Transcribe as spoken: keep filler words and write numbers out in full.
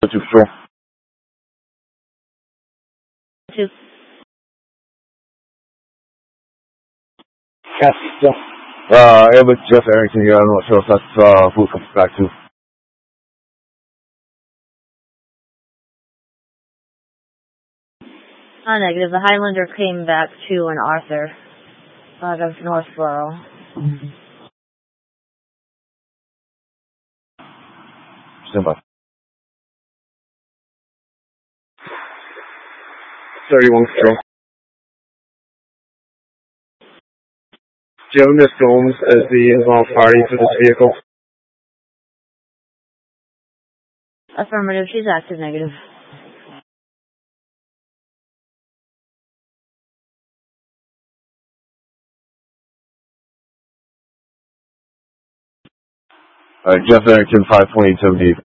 two Patrol. Two. Yes, yeah. Uh, Airbus Jeff Arrington here. I'm not sure if that's, uh, who it comes back to. Oh, negative. The Highlander came back to an Arthur out of Northborough. Stand by. thirty-one Patrol. Do you have Miss Gomes as the involved party for this vehicle? Affirmative. She's active. Negative. Alright, Jeff Arrington, five twenty-seven D.